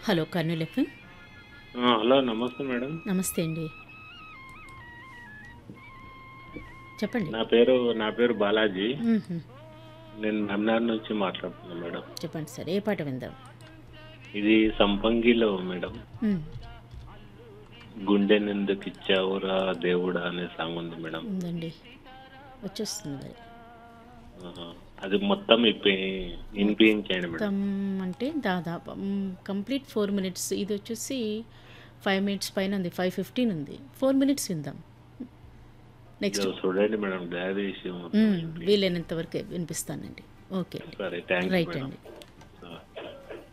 Hello Kurnool FM. Hello నమస్తే madam. నమస్తే అండి. చెప్పండి. నా పేరు బాలాజీ. మ్మ్హ. నేను మన్నార్ నుంచి మాట్లాడుతున్నాను మేడం. చెప్పండి సార్, ఏ పాట విందాం? ఇది సంపంగిలో మేడం. మ్మ్. గుండెనెందుకు ఇచ్చావురా దేవుడా అనే సాంగ్ ఉంది మేడం. ఉందండి, వచ్చేస్తుంది అది. ఆహా. అది మొత్తం వినిపించండి మేడం. మొత్తం అంటే దాదాపు కంప్లీట్ 4 మినిట్స్. ఇది వచ్చేసి 5 మినిట్స్ పైన ఉంది, 5:15 ఉంది. 4 మినిట్స్ విందాం. నెక్స్ట్ చూడండి మేడం, డాడీ విషయం మొత్తం వీలైనంత వరకు వినిపిస్తానండి. ఓకే అండి, సరే, థ్యాంక్ యూ రైట్ మేడం. అండి.